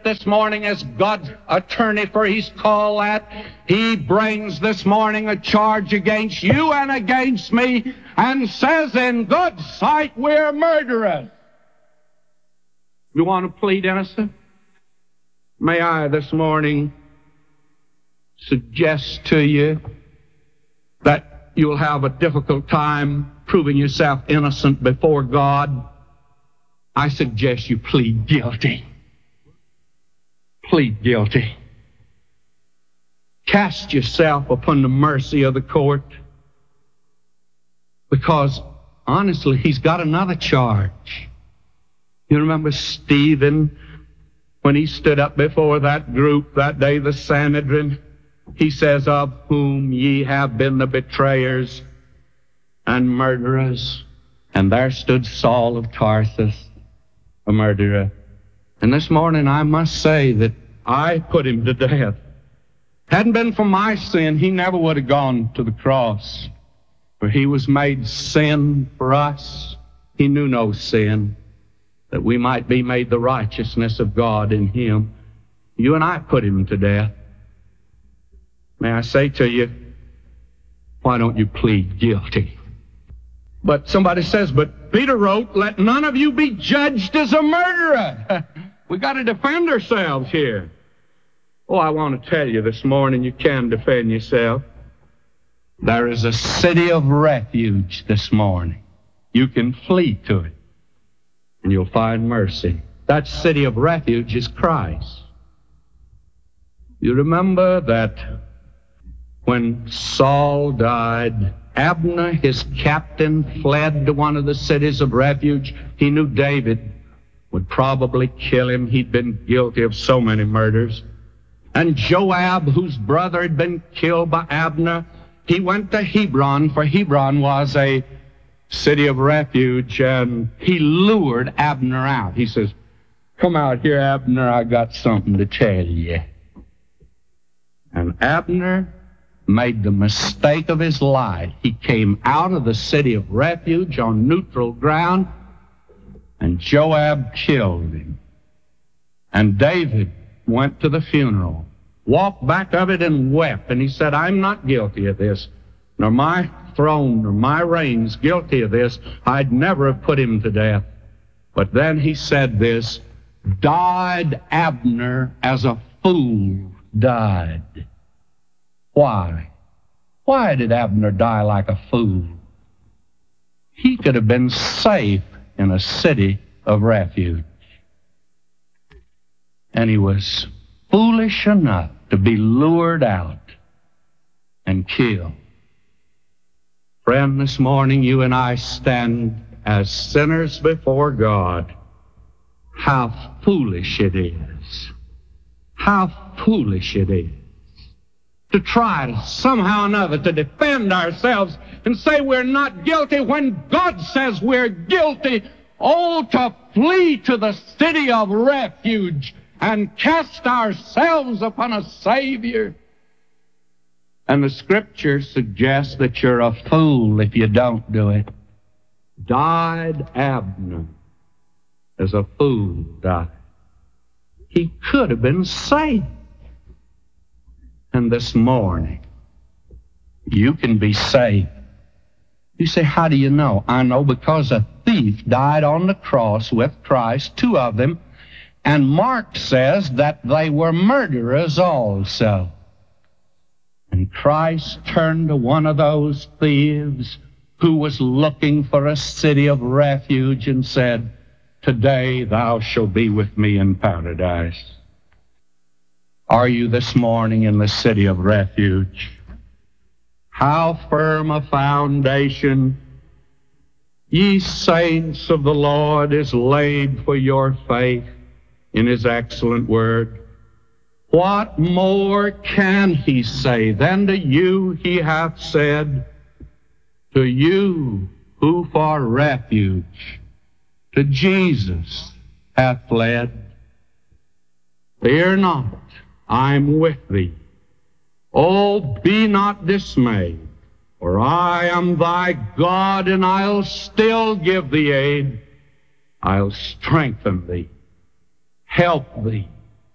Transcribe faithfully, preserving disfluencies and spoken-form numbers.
this morning as God's attorney, for he's called that. He brings this morning a charge against you and against me and says in God's sight we're murderers. You want to plead innocent? May I this morning suggest to you that you'll have a difficult time proving yourself innocent before God? I suggest you plead guilty. Plead guilty. Cast yourself upon the mercy of the court, because honestly, he's got another charge. You remember Stephen, when he stood up before that group that day, the Sanhedrin, he says, of whom ye have been the betrayers and murderers. And there stood Saul of Tarsus, a murderer. And this morning I must say that I put him to death. Hadn't been for my sin, he never would have gone to the cross. For he was made sin for us. He knew no sin, that we might be made the righteousness of God in him. You and I put him to death. May I say to you, why don't you plead guilty? But somebody says, but Peter wrote, let none of you be judged as a murderer. We got to defend ourselves here. Oh, I want to tell you this morning, you can defend yourself. There is a city of refuge this morning. You can flee to it, and you'll find mercy. That city of refuge is Christ. You remember that when Saul died, Abner, his captain, fled to one of the cities of refuge. He knew David would probably kill him. He'd been guilty of so many murders. And Joab, whose brother had been killed by Abner, he went to Hebron, for Hebron was a city of refuge, and he lured Abner out. He says, come out here, Abner, I got something to tell you. And Abner made the mistake of his life. He came out of the city of refuge on neutral ground, and Joab killed him. And David went to the funeral, walked back of it and wept, and he said, I'm not guilty of this, nor my throne, nor my reign's guilty of this. I'd never have put him to death. But then he said this, died Abner as a fool died. Why? Why did Abner die like a fool? He could have been safe in a city of refuge. And he was foolish enough to be lured out and killed. Friend, this morning you and I stand as sinners before God. How foolish it is. How foolish it is to try to somehow or another to defend ourselves and say we're not guilty when God says we're guilty. Oh, to flee to the city of refuge and cast ourselves upon a Savior. And the Scripture suggests that you're a fool if you don't do it. Died Abner as a fool died. He could have been saved. And this morning, you can be saved. You say, how do you know? I know because a thief died on the cross with Christ, two of them, and Mark says that they were murderers also. And Christ turned to one of those thieves who was looking for a city of refuge and said, today thou shalt be with me in paradise. Are you this morning in the city of refuge? How firm a foundation, ye saints of the Lord, is laid for your faith in his excellent word. What more can he say than to you he hath said, to you who for refuge to Jesus hath fled? Fear not, I'm with thee. Oh, be not dismayed, for I am thy God, and I'll still give thee aid. I'll strengthen thee, help thee,